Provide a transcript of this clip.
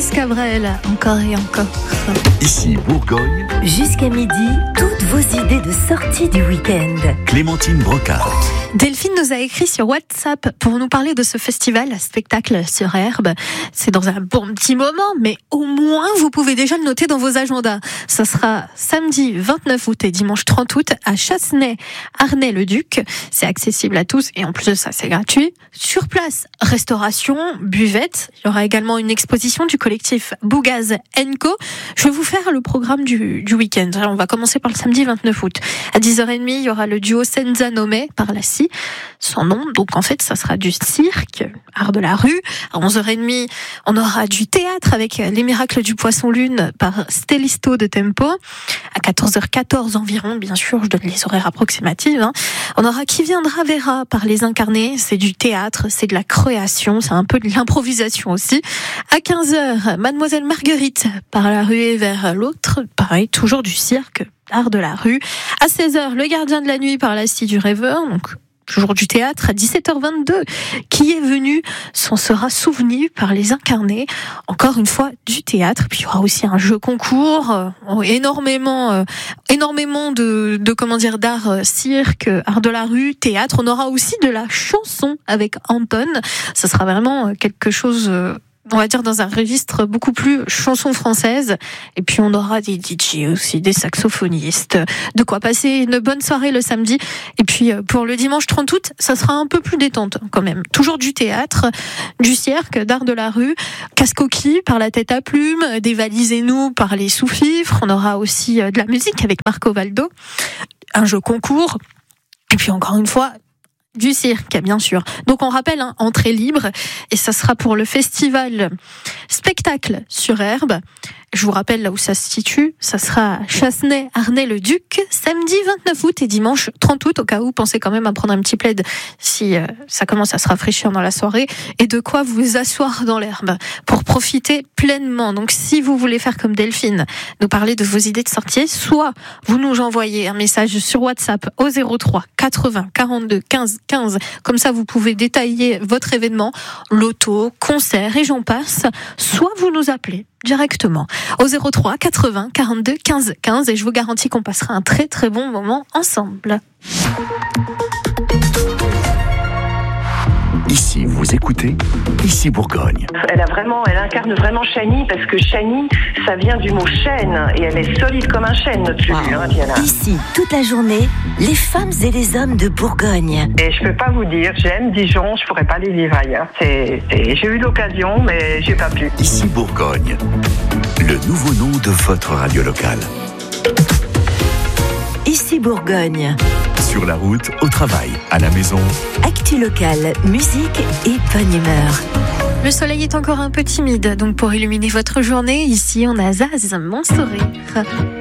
Francis Cabrel, encore et encore. Ici Bourgogne. Jusqu'à midi, toutes vos idées de sortie du week-end. Clémentine Brocard. Delphine nous a écrit sur WhatsApp pour nous parler de ce festival spectacle sur herbe. C'est dans un bon petit moment, mais au moins vous pouvez déjà le noter dans vos agendas. Ça sera samedi 29 août et dimanche 30 août à Chassenay-Arnay-le-Duc. C'est accessible à tous et en plus de ça, c'est gratuit. Sur place, restauration, buvette. Il y aura également une exposition du collectif Bougaz & Co. Je vais vous faire le programme du week-end. On va commencer par le samedi 29 août. À 10h30, il y aura le duo Senza Nome par la scie, son nom. Donc en fait, ça sera du cirque, art de la rue. À 11h30, on aura du théâtre avec Les Miracles du Poisson-Lune par Stellisto de Tempo. À 14h14 environ, bien sûr, je donne les horaires approximatifs. On aura Qui viendra verra par Les Incarnés. C'est du théâtre, c'est de la création, c'est un peu de l'improvisation aussi. À 15h, Mademoiselle Marguerite par La Ruée vers l'autre. Pareil, toujours du cirque, art de la rue. À 16h, Le Gardien de la Nuit par La Scie du Rêveur. Donc, toujours du théâtre. À 17h22, Qui est venu s'en sera souvenu par Les Incarnés. Encore une fois, du théâtre. Puis il y aura aussi un jeu concours, énormément de d'art, cirque, art de la rue, théâtre. On aura aussi de la chanson avec Anton. Ça sera vraiment quelque chose, on va dire, dans un registre beaucoup plus chanson française. Et puis on aura des DJ aussi, des saxophonistes. De quoi passer une bonne soirée le samedi. Et puis pour le dimanche 30 août, ça sera un peu plus détente quand même. Toujours du théâtre, du cirque, d'art de la rue, casse-coquille par La Tête à Plume, des Valises et nous par Les Sous-Fifres. On aura aussi de la musique avec Marco Valdo, un jeu concours. Et puis encore une fois, du cirque, bien sûr. Donc on rappelle, entrée libre, et ça sera pour le festival spectacle sur herbe. Je vous rappelle là où ça se situe, ça sera à Chassenay-Arnay-le-Duc, samedi 29 août et dimanche 30 août, au cas où, pensez quand même à prendre un petit plaid si ça commence à se rafraîchir dans la soirée, et de quoi vous asseoir dans l'herbe pour profiter pleinement. Donc si vous voulez faire comme Delphine, nous parler de vos idées de sortie, soit vous nous envoyez un message sur WhatsApp au 03 80 42 15 15, comme ça vous pouvez détailler votre événement, loto, concert et j'en passe, soit vous nous appelez directement au 03 80 42 15 15 et je vous garantis qu'on passera un très très bon moment ensemble. Ici, vous écoutez Ici Bourgogne. Elle incarne vraiment Chani, parce que Chani, ça vient du mot chêne, et elle est solide comme un chêne, notre figure, Diana. Ici, toute la journée, les femmes et les hommes de Bourgogne. Et je peux pas vous dire, j'aime Dijon, je pourrais pas les vivre ailleurs. J'ai eu l'occasion, mais j'ai pas pu. Ici Bourgogne, le nouveau nom de votre radio locale. Ici Bourgogne. Sur la route, au travail, à la maison. Actu locale, musique et bonne humeur. Le soleil est encore un peu timide, donc pour illuminer votre journée, ici on a Zaz, mon sourire.